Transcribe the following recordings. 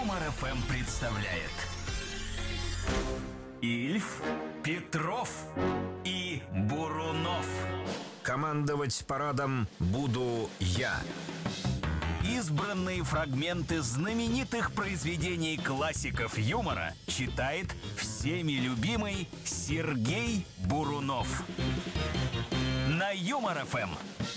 Юмор ФМ представляет Ильф, Петров и Бурунов. Командовать парадом буду я. Избранные фрагменты знаменитых произведений классиков юмора читает всеми любимый Сергей Бурунов. На Юмор ФМ.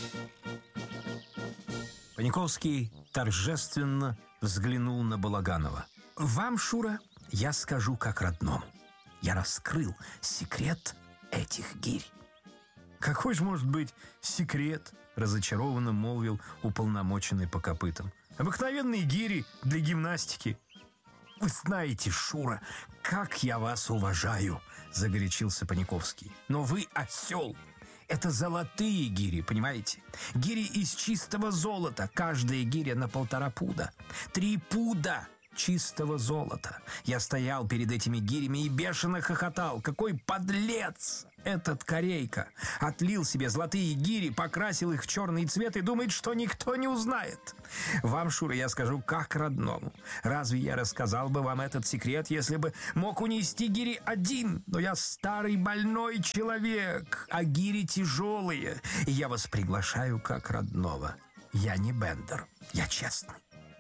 Паниковский торжественно взглянул на Балаганова. «Вам, Шура, я скажу как родному. Я раскрыл секрет этих гирь». «Какой же может быть секрет?» — разочарованно молвил уполномоченный по копытам. «Обыкновенные гири для гимнастики». «Вы знаете, Шура, как я вас уважаю!» — загорячился Паниковский. «Но вы осел! Это золотые гири, понимаете? Гири из чистого золота. Каждая гиря на 1,5 пуда. 3 пуда чистого золота. Я стоял перед этими гирями и бешено хохотал. Какой подлец этот корейка! Отлил себе золотые гири, покрасил их в черный цвет и думает, что никто не узнает. Вам, Шура, я скажу как родному. Разве я рассказал бы вам этот секрет, если бы мог унести гири один? Но я старый больной человек, а гири тяжелые, и я вас приглашаю как родного. Я не Бендер, я честный».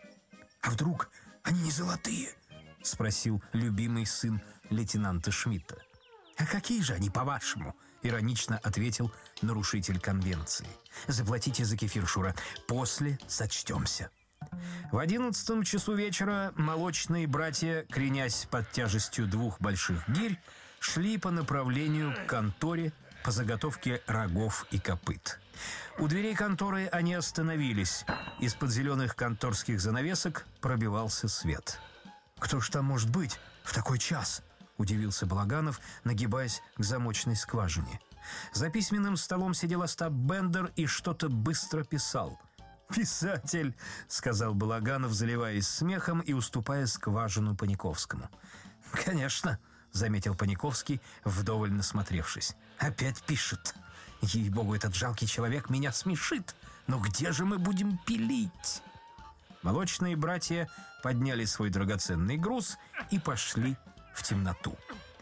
«А вдруг они не золотые?» — спросил любимый сын лейтенанта Шмидта. «А какие же они, по-вашему?» — иронично ответил нарушитель конвенции. «Заплатите за кефир, Шура. После сочтемся». В 11 часу вечера молочные братья, кренясь под тяжестью 2 больших гирь, шли по направлению к конторе по заготовке рогов и копыт. У дверей конторы они остановились. Из-под зеленых конторских занавесок пробивался свет. «Кто ж там может быть в такой час?» — удивился Балаганов, нагибаясь к замочной скважине. За письменным столом сидел Остап Бендер и что-то быстро писал. «Писатель!» — сказал Балаганов, заливаясь смехом и уступая скважину Паниковскому. «Конечно!» — заметил Паниковский, вдоволь насмотревшись. «Опять пишет. Ей-богу, этот жалкий человек меня смешит. Но где же мы будем пилить?» Молочные братья подняли свой драгоценный груз и пошли в темноту.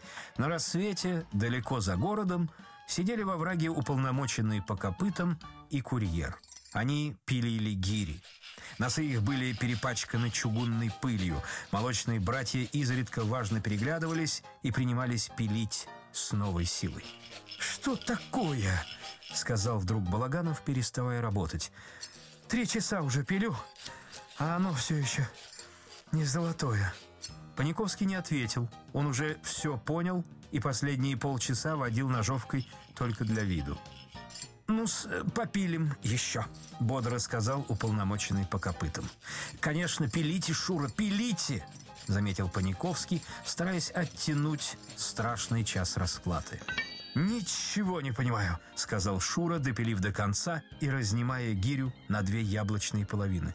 На рассвете, далеко за городом, сидели во враге уполномоченные по копытам и курьер. Они пилили гири. Носы их были перепачканы чугунной пылью. Молочные братья изредка важно переглядывались и принимались пилить с новой силой. «Что такое?» — сказал вдруг Балаганов, переставая работать. 3 часа уже пилю, а оно все еще не золотое». Паниковский не ответил. Он уже все понял и последние полчаса водил ножовкой только для виду. «Ну-с, попилим еще», — бодро сказал уполномоченный по копытам. «Конечно, пилите, Шура, пилите», — заметил Паниковский, стараясь оттянуть страшный час расплаты. «Ничего не понимаю», — сказал Шура, допилив до конца и разнимая гирю на 2 яблочные половины.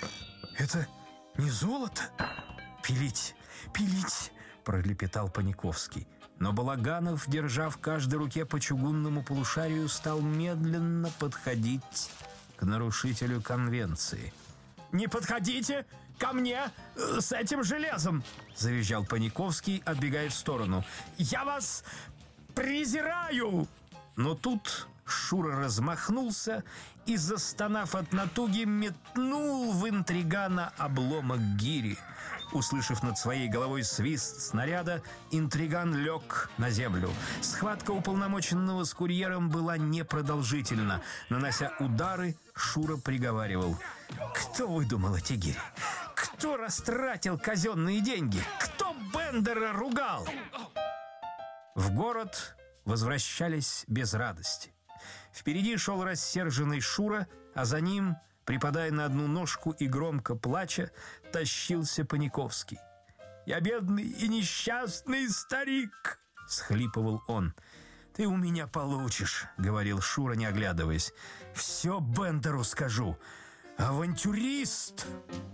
«Это не золото?» «Пилить, пилить», — пролепетал Паниковский. Но Балаганов, держа в каждой руке по чугунному полушарию, стал медленно подходить к нарушителю конвенции. «Не подходите ко мне с этим железом!» — завизжал Паниковский, отбегая в сторону. «Я вас презираю!» Но тут Шура размахнулся и, застонав от натуги, метнул в интригана обломок гири. Услышав над своей головой свист снаряда, интриган лег на землю. Схватка уполномоченного с курьером была непродолжительна. Нанося удары, Шура приговаривал: «Кто выдумал эти гири? Кто растратил казенные деньги? Кто Бендера ругал?» В город возвращались без радости. Впереди шел рассерженный Шура, а за ним, припадая на одну ножку и громко плача, тащился Паниковский. «Я бедный и несчастный старик!» — схлипывал он. «Ты у меня получишь», — говорил Шура, не оглядываясь. «Все Бендеру скажу. Авантюрист!»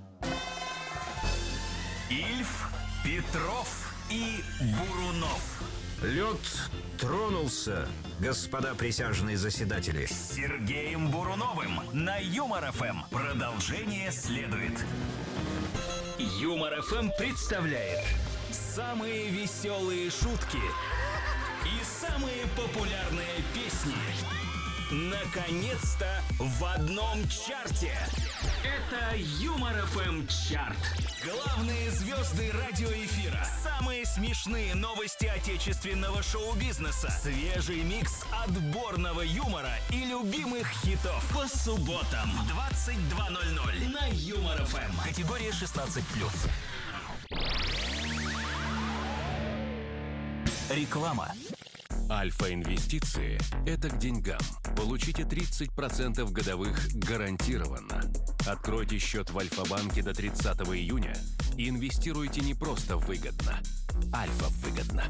Ильф, Петров и Бурунов. Лед тронулся, господа присяжные заседатели. С Сергеем Буруновым на Юмор ФМ. Продолжение следует. Юмор ФМ представляет самые веселые шутки и самые популярные песни. Наконец-то в одном чарте. Это Юмор ФМ чарт. Главные звезды радиоэфира. Самые смешные новости отечественного шоу-бизнеса. Свежий микс отборного юмора и любимых хитов. По субботам в 22:00 на Юмор ФМ. Категория 16+. Реклама. Альфа-инвестиции – это к деньгам. Получите 30% годовых гарантированно. Откройте счет в Альфа-банке до 30 июня и инвестируйте не просто выгодно. Альфа-выгодно.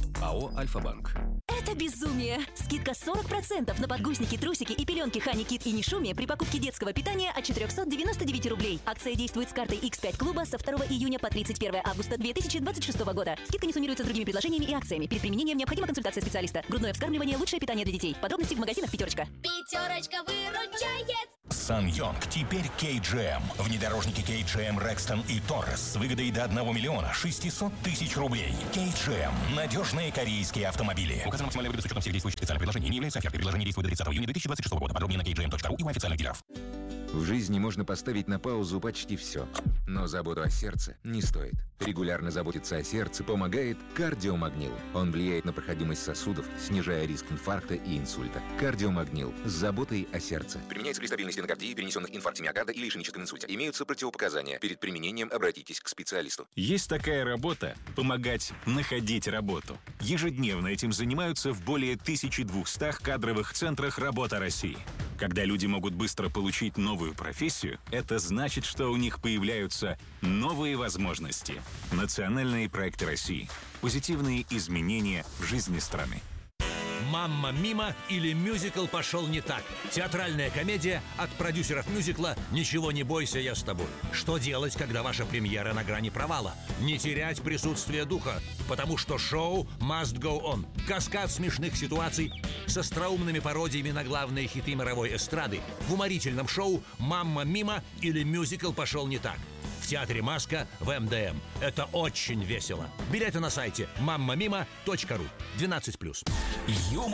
АО «Альфа-банк». Это безумие! Скидка 40% на подгузники, трусики и пеленки Хани Кит и Нишуми при покупке детского питания от 499 рублей. Акция действует с картой X5 клуба со 2 июня по 31 августа 2026 года. Скидка не суммируется с другими предложениями и акциями. Перед применением необходима консультация специалиста. Грудное вскармливание – лучшее питание для детей. Подробности в магазинах «Пятерочка». Пятерочка выручает! Сан-Йонг теперь KGM. Внедорожники KGM Rexton и Taurus с выгодой до 1 600 000 рублей. KGM. Надежные корейские автомобили. Указана максимальная выгода с учетом всех действующих специальных предложений. Не является офертой. Предложение действует до 30 июня 2026 года. Подробнее на kgm.ru и у официальных дилеров. В жизни можно поставить на паузу почти все. Но заботу о сердце не стоит. Регулярно заботиться о сердце помогает кардиомагнил. Он влияет на проходимость сосудов, снижая риск инфаркта и инсульта. Кардиомагнил с заботой о сердце. Применяется при стабильной стенокардии, перенесенных инфаркте миокарда или ишемическом инсульте. Имеются противопоказания. Перед применением обратитесь к специалисту. Есть такая работа – помогать находить работу. Ежедневно этим занимаются в более 1200 кадровых центрах «Работа России». Когда люди могут быстро получить новую профессию, это значит, что у них появляются новые возможности. Национальные проекты России. Позитивные изменения в жизни страны. «Мамма Мима» или «Мюзикл пошел не так». Театральная комедия от продюсеров мюзикла «Ничего не бойся, я с тобой». Что делать, когда ваша премьера на грани провала? Не терять присутствие духа, потому что шоу must go on. Каскад смешных ситуаций с остроумными пародиями на главные хиты мировой эстрады в уморительном шоу «Мамма Мима» или «Мюзикл пошел не так». В театре «Маска» в МДМ. Это очень весело. Билеты на сайте mammamima.ru. 12+.